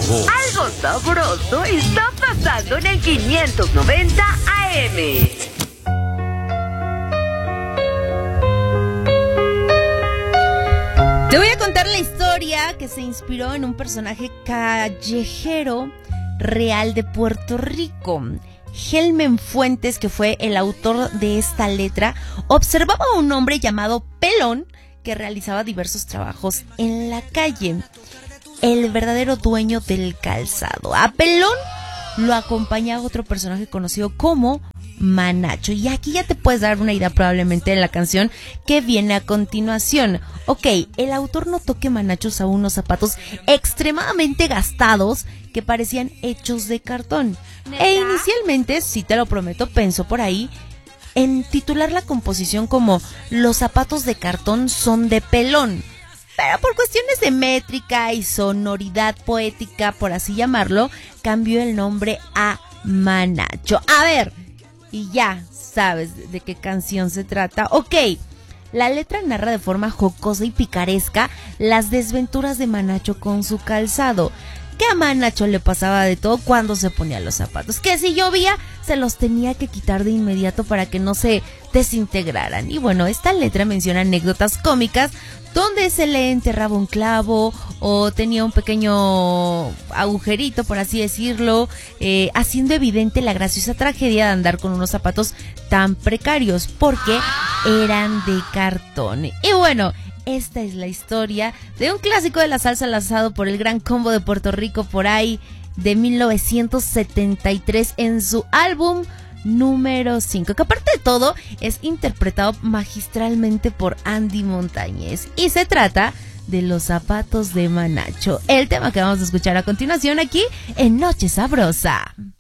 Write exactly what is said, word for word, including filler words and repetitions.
Algo sabroso está pasando en el quinientos noventa A M. Te voy a contar la historia que se inspiró en un personaje callejero real de Puerto Rico. Helmen Fuentes, que fue el autor de esta letra, observaba a un hombre llamado Pelón que realizaba diversos trabajos en la calle. El verdadero dueño del calzado. A Pelón lo acompañaba otro personaje conocido como Manacho. Y aquí ya te puedes dar una idea probablemente de la canción que viene a continuación. Ok, el autor notó que Manacho usaba unos zapatos extremadamente gastados que parecían hechos de cartón. ¿Neta? E inicialmente, sí te lo prometo, pensó por ahí en titular la composición como Los zapatos de cartón son de Pelón. Pero por cuestiones de métrica y sonoridad poética, por así llamarlo, cambió el nombre a Manacho. A ver, y ya sabes de qué canción se trata. Ok, la letra narra de forma jocosa y picaresca las desventuras de Manacho con su calzado. Que a Manacho le pasaba de todo cuando se ponía los zapatos. Que si llovía, se los tenía que quitar de inmediato para que no se desintegraran. Y bueno, esta letra menciona anécdotas cómicas donde se le enterraba un clavo o tenía un pequeño agujerito, por así decirlo, eh, haciendo evidente la graciosa tragedia de andar con unos zapatos tan precarios porque eran de cartón. Y bueno, esta es la historia de un clásico de la salsa lanzado por el Gran Combo de Puerto Rico por ahí de mil novecientos setenta y tres en su álbum número cinco, que aparte de todo es interpretado magistralmente por Andy Montañez y se trata de Los zapatos de Manacho, el tema que vamos a escuchar a continuación aquí en Noche Sabrosa.